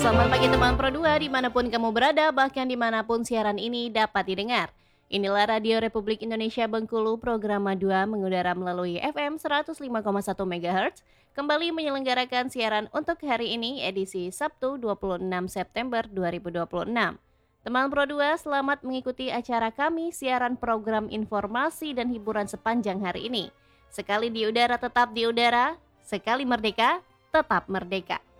Selamat pagi teman Pro 2 dimanapun kamu berada, bahkan dimanapun siaran ini dapat didengar. Inilah Radio Republik Indonesia Bengkulu, program 2 mengudara melalui FM 105,1 MHz, kembali menyelenggarakan siaran untuk hari ini edisi Sabtu 26 September 2026. Teman Pro 2, selamat mengikuti acara kami, siaran program informasi dan hiburan sepanjang hari ini. Sekali di udara tetap di udara, sekali merdeka tetap merdeka.